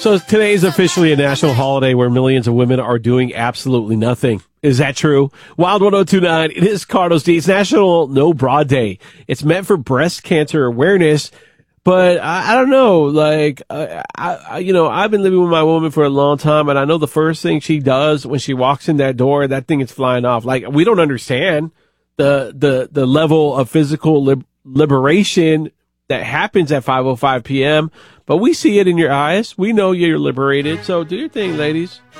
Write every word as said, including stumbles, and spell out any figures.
So today is officially a national holiday where millions of women are doing absolutely nothing. Is that true? Wild one oh two point nine, it is Carlos D. It's National No Bra Day. It's meant for breast cancer awareness, but I, I don't know, like, uh, I, I, you know, I've been living with my woman for a long time, and I know the first thing she does when she walks in that door, that thing is flying off. Like, we don't understand the, the, the level of physical lib- liberation that happens at five oh five p.m., but we see it in your eyes. We know you're liberated. So do your thing, ladies.